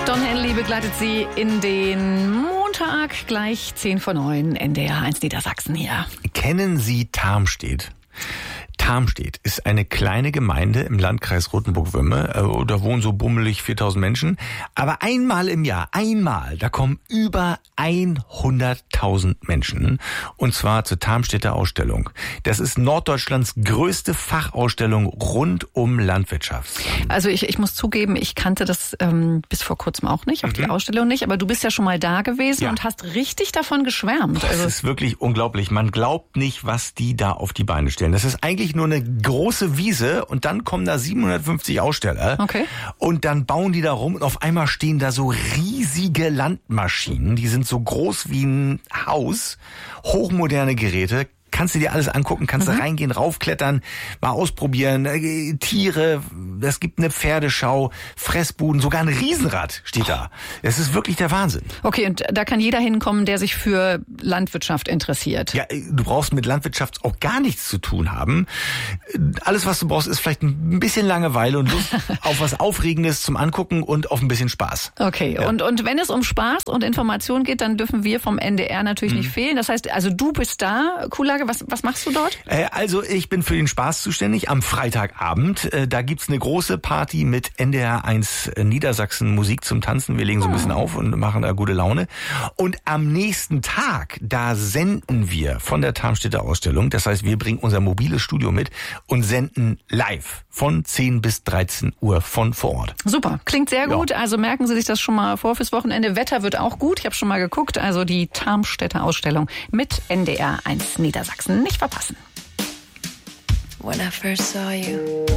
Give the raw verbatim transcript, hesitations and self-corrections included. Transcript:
Don Henley begleitet Sie in den Montag, gleich zehn vor neun, N D R eins Niedersachsen hier. Kennen Sie Tarmstedt? Tarmstedt ist eine kleine Gemeinde im Landkreis Rothenburg-Wömme. Da wohnen so bummelig viertausend Menschen. Aber einmal im Jahr, einmal, da kommen über hunderttausend Menschen. Und zwar zur Tarmstedter Ausstellung. Das ist Norddeutschlands größte Fachausstellung rund um Landwirtschaft. Also ich, ich muss zugeben, ich kannte das ähm, bis vor kurzem auch nicht, auch mhm. die Ausstellung nicht. Aber du bist ja schon mal da gewesen ja. und hast richtig davon geschwärmt. Das also ist wirklich unglaublich. Man glaubt nicht, was die da auf die Beine stellen. Das ist eigentlich nur eine große Wiese und dann kommen da siebenhundertfünfzig Aussteller okay. und dann bauen die da rum und auf einmal stehen da so riesige Landmaschinen, die sind so groß wie ein Haus, hochmoderne Geräte. Kannst du dir alles angucken, kannst mhm. da reingehen, raufklettern, mal ausprobieren, äh, Tiere, es gibt eine Pferdeschau, Fressbuden, sogar ein Riesenrad steht da. Es ist wirklich der Wahnsinn. Okay, und da kann jeder hinkommen, der sich für Landwirtschaft interessiert. Ja, du brauchst mit Landwirtschaft auch gar nichts zu tun haben. Alles, was du brauchst, ist vielleicht ein bisschen Langeweile und Lust auf was Aufregendes zum Angucken und auf ein bisschen Spaß. Okay, ja. und, und wenn es um Spaß und Information geht, dann dürfen wir vom N D R natürlich mhm. nicht fehlen. Das heißt, also du bist da, Kuhlage. Was, was machst du dort? Äh, also ich bin für den Spaß zuständig am Freitagabend. Äh, da gibt's eine große Party mit N D R eins Niedersachsen Musik zum Tanzen. Wir legen so ein bisschen auf und machen da gute Laune. Und am nächsten Tag, da senden wir von der Tarmstedter Ausstellung. Das heißt, wir bringen unser mobiles Studio mit und senden live von zehn bis dreizehn Uhr von vor Ort. Super, klingt sehr gut. Ja. Also merken Sie sich das schon mal vor fürs Wochenende. Wetter wird auch gut. Ich habe schon mal geguckt. Also die Tarmstedter Ausstellung mit N D R eins Niedersachsen. Nicht verpassen. When I first saw you